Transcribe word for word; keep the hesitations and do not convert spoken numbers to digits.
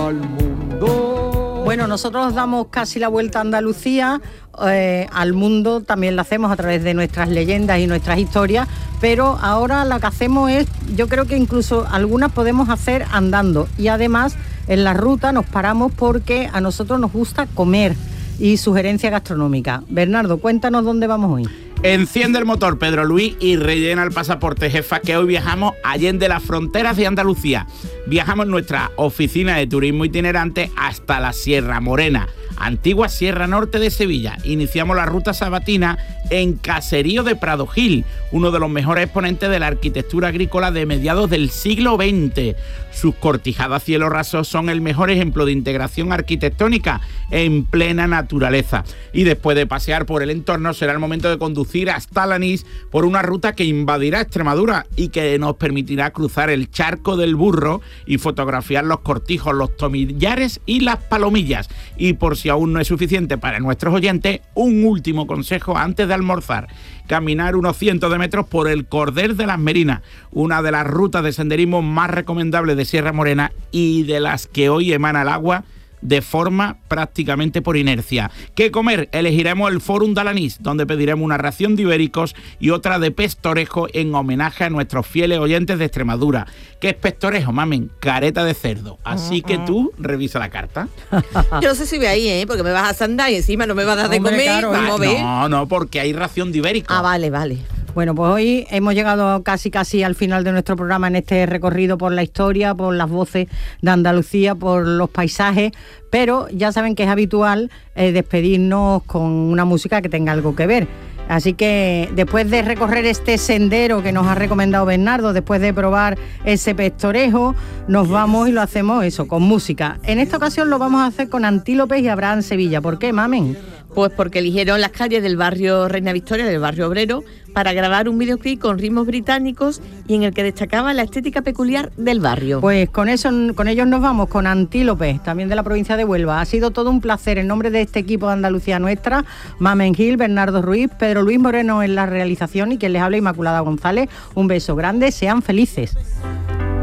al mundo. Bueno, nosotros damos casi la vuelta a Andalucía, eh, al mundo también lo hacemos a través de nuestras leyendas y nuestras historias, pero ahora lo que hacemos es, yo creo que incluso algunas podemos hacer andando, y además en la ruta nos paramos porque a nosotros nos gusta comer y sugerencia gastronómica. Bernardo, cuéntanos dónde vamos hoy. Enciende el motor, Pedro Luis, y rellena el pasaporte, jefa, que hoy viajamos allende las fronteras de Andalucía. Viajamos nuestra oficina de turismo itinerante hasta la Sierra Morena, antigua Sierra Norte de Sevilla. Iniciamos la ruta sabatina en Caserío de Prado Gil, uno de los mejores exponentes de la arquitectura agrícola de mediados del siglo veinte. Sus cortijadas a cielo raso son el mejor ejemplo de integración arquitectónica en plena naturaleza. Y después de pasear por el entorno, será el momento de conducir hasta Alanís por una ruta que invadirá Extremadura y que nos permitirá cruzar el Charco del Burro y fotografiar los cortijos, los tomillares y las palomillas. Y por si aún no es suficiente para nuestros oyentes, un último consejo antes de almorzar: caminar unos cientos de metros por el Corder de las Merinas, una de las rutas de senderismo más recomendables de Sierra Morena y de las que hoy emana el agua de forma prácticamente por inercia. ¿Qué comer? Elegiremos el Fórum de Alanís, donde pediremos una ración de ibéricos y otra de pestorejo en homenaje a nuestros fieles oyentes de Extremadura. ¿Qué es pestorejo, mamen? Careta de cerdo. Así que tú revisa la carta. Yo no sé si voy ahí, ¿eh? Porque me vas a sandar y encima no me vas a dar de Hombre, comer. claro, Vamos a ver. No, no, porque hay ración de ibéricos. Ah, vale, vale. Bueno, pues hoy hemos llegado casi casi al final de nuestro programa en este recorrido por la historia, por las voces de Andalucía, por los paisajes, pero ya saben que es habitual eh, despedirnos con una música que tenga algo que ver. Así que después de recorrer este sendero que nos ha recomendado Bernardo, después de probar ese pestorejo, nos vamos y lo hacemos eso, con música. En esta ocasión lo vamos a hacer con Antílopes y Abraham Sevilla. ¿Por qué, mamen? Pues porque eligieron las calles del barrio Reina Victoria, del barrio obrero, para grabar un videoclip con ritmos británicos y en el que destacaba la estética peculiar del barrio. Pues con eso, con ellos nos vamos, con Antílopes, también de la provincia de Huelva. Ha sido todo un placer en nombre de este equipo de Andalucía Nuestra, Mamen Gil, Bernardo Ruiz, Pedro Luis Moreno en la realización y quien les habla, Inmaculada González. Un beso grande, sean felices.